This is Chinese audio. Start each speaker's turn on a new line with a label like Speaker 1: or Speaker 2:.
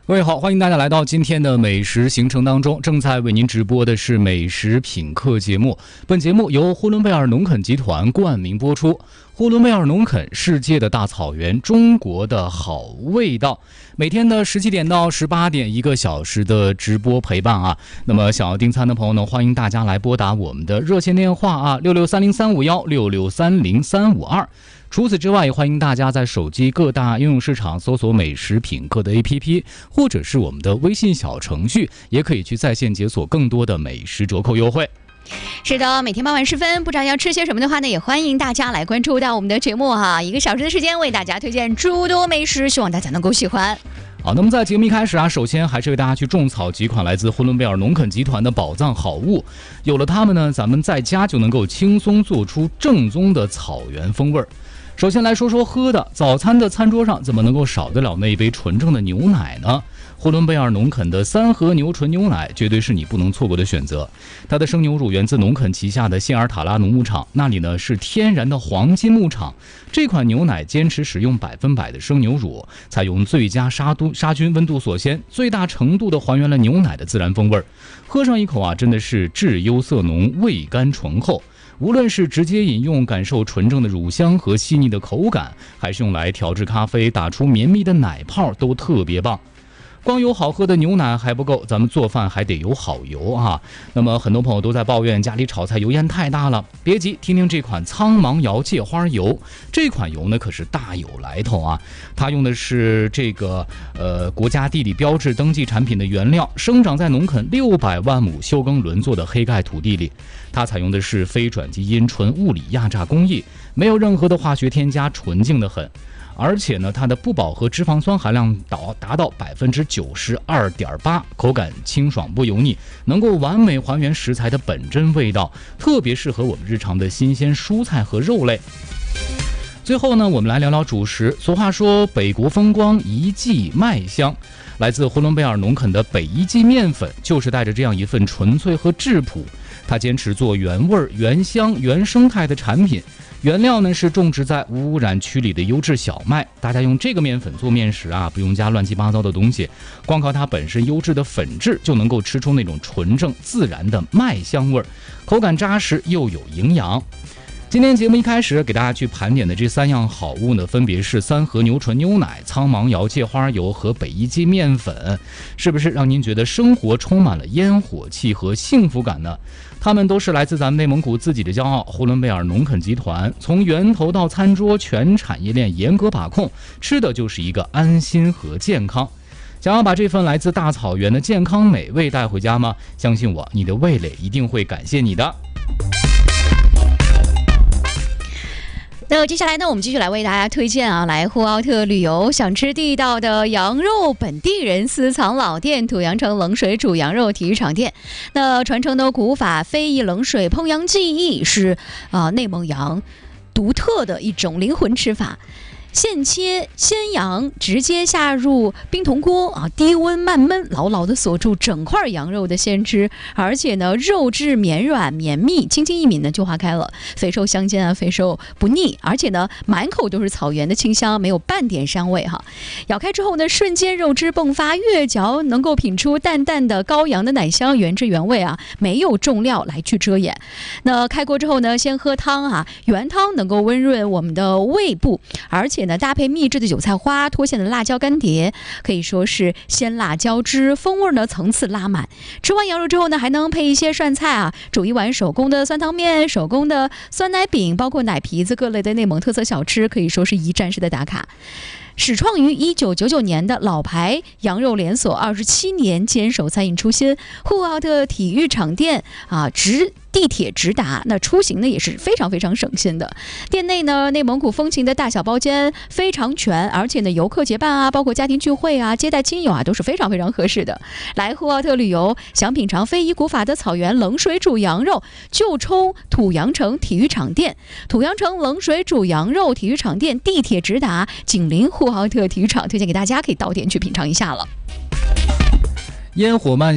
Speaker 1: 各位好，欢迎大家来到今天的美食行程当中。正在为您直播的是美食品客节目，本节目由呼伦贝尔农垦集团冠名播出。呼伦贝尔农垦，世界的大草原，中国的好味道。每天的17点到18点1个小时的直播陪伴啊。那么想要订餐的朋友呢，欢迎大家来拨打我们的热线电话啊，6630-351，6630-352。除此之外，也欢迎大家在手机各大应用市场搜索美食品客的 APP， 或者是我们的微信小程序，也可以去在线解锁更多的美食折扣优惠。
Speaker 2: 是的，每天傍晚时分，不知道要吃些什么的话呢，也欢迎大家来关注到我们的节目哈，1个小时的时间为大家推荐诸多美食，希望大家能够喜欢。
Speaker 1: 好，那么在节目一开始啊，首先还是为大家去种草几款来自呼伦贝尔农垦集团的宝藏好物。有了它们呢，咱们在家就能够轻松做出正宗的草原风味儿。首先来说说喝的，早餐的餐桌上怎么能够少得了那一杯纯正的牛奶呢？呼伦贝尔农垦的3和牛纯牛奶绝对是你不能错过的选择。它的生牛乳源自农垦旗下的谢尔塔拉农牧场，那里呢是天然的黄金牧场。这款牛奶坚持使用100%的生牛乳，采用最佳杀菌温度锁鲜，最大程度的还原了牛奶的自然风味。喝上一口啊，真的是质优色浓，味甘醇厚。无论是直接饮用感受纯正的乳香和细腻的口感，还是用来调制咖啡打出绵密的奶泡，都特别棒。光有好喝的牛奶还不够，咱们做饭还得有好油啊。那么很多朋友都在抱怨家里炒菜油烟太大了，别急，听听这款苍芒瑶芥花油。这款油呢可是大有来头啊，它用的是这个国家地理标志登记产品的原料，生长在农垦600万亩休耕轮作的黑盖土地里。它采用的是非转基因纯物理压榨工艺，没有任何的化学添加，纯净的很。而且呢，它的不饱和脂肪酸含量达到92.8%，口感清爽不油腻，能够完美还原食材的本真味道，特别适合我们日常的新鲜蔬菜和肉类。最后呢，我们来聊聊主食。俗话说，北国风光，一季麦香。来自呼伦贝尔农垦的北一季面粉，就是带着这样一份纯粹和质朴。它坚持做原味、原香、原生态的产品。原料呢是种植在无污染区里的优质小麦，大家用这个面粉做面食啊，不用加乱七八糟的东西，光靠它本身优质的粉质就能够吃出那种纯正自然的麦香味儿，口感扎实又有营养。今天节目一开始给大家去盘点的这3样好物呢，分别是3和牛纯牛奶、苍芒瑶芥花油和北一季面粉，是不是让您觉得生活充满了烟火气和幸福感呢？他们都是来自咱们内蒙古自己的骄傲——呼伦贝尔农垦集团，从源头到餐桌全产业链严格把控，吃的就是一个安心和健康。想要把这份来自大草原的健康美味带回家吗？相信我，你的味蕾一定会感谢你的。
Speaker 2: 那接下来呢，我们继续来为大家推荐啊，来呼和浩特旅游，想吃地道的羊肉，本地人私藏老店土阳城冷水煮羊肉体育场店。那传承的古法非遗冷水烹羊技艺是内蒙羊独特的一种灵魂吃法。现切鲜羊，直接下入冰铜锅啊，低温慢焖，牢牢地锁住整块羊肉的鲜汁，而且呢，肉质绵软绵密，轻轻一抿呢就化开了，肥瘦相间啊，肥瘦不腻，而且呢，满口都是草原的清香，没有半点膻味哈。咬开之后呢，瞬间肉汁迸发，越嚼能够品出淡淡的羔羊的奶香，原汁原味啊，没有重料来去遮掩。那开锅之后呢，先喝汤啊，原汤能够温润我们的胃部，而且搭配秘制的韭菜花、脱馅的辣椒干碟，可以说是鲜辣交织，风味呢层次拉满。吃完羊肉之后呢，还能配一些涮菜啊，煮一碗手工的酸汤面、手工的酸奶饼，包括奶皮子各类的内蒙特色小吃，可以说是一站式的打卡。始创于1999年的老牌羊肉连锁，27年坚守餐饮初心。呼和浩特体育场店啊，地铁直达，那出行呢也是非常非常省心的。店内呢，内蒙古风情的大小包间非常全，而且呢，游客结伴啊，包括家庭聚会啊、接待亲友啊，都是非常非常合适的。来呼和浩特旅游，想品尝非遗古法的草原冷水煮羊肉，就冲土阳城体育场店。土阳城冷水煮羊肉体育场店地铁直达，紧邻呼和浩特体育场，推荐给大家可以到店去品尝一下了。
Speaker 1: 烟火漫